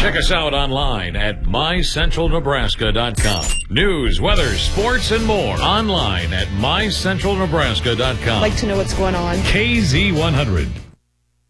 Check us out online at mycentralnebraska.com. News, weather, sports, and more online at mycentralnebraska.com. Like to know what's going on. KZ100.